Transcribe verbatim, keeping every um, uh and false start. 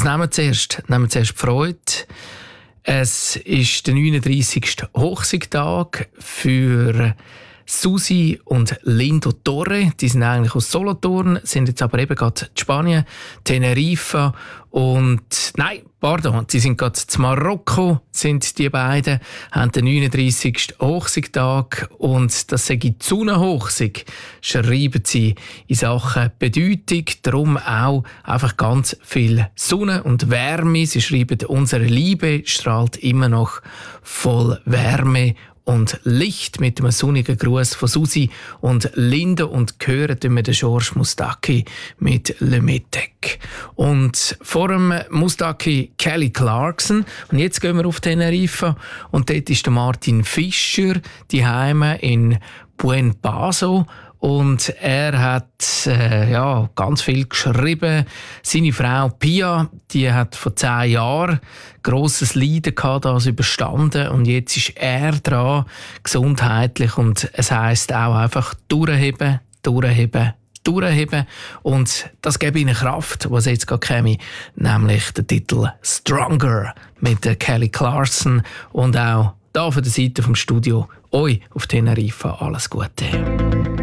Was nehmen wir zuerst? Nehmen wir zuerst die Freude. Es ist der neununddreissigste Hochsiegtag für Susi und Lindo Torre. Die sind eigentlich aus Solothurn, sind jetzt aber eben gerade in Spanien, Teneriffa und nein, pardon, sie sind gerade in Marokko, sind die beiden, haben den neununddreissigsten Hochsiegtag und das sei die Sonnenhochsieg, schreiben sie in Sachen Bedeutung, darum auch einfach ganz viel Sonne und Wärme. Sie schreiben, unsere Liebe strahlt immer noch voll Wärme und Licht, mit einem sonnigen Gruß von Susi und Lindo, und hören wir den George Moustaki mit Le Metec. Und vor dem Moustaki Kelly Clarkson. Und jetzt gehen wir auf Teneriffa und dort ist der Martin Fischer daheim in Buen Paso. Und er hat äh, ja, ganz viel geschrieben. Seine Frau Pia, die hat vor zehn Jahren grosses Leiden gehabt, das überstanden. Und jetzt ist er dran, gesundheitlich. Und es heisst auch einfach durchheben, durchheben, durchheben. Und das gibt ihnen Kraft, was jetzt gerade käme, nämlich der Titel «Stronger» mit der Kelly Clarkson. Und auch da von der Seite vom Studio euch auf Teneriffa alles Gute.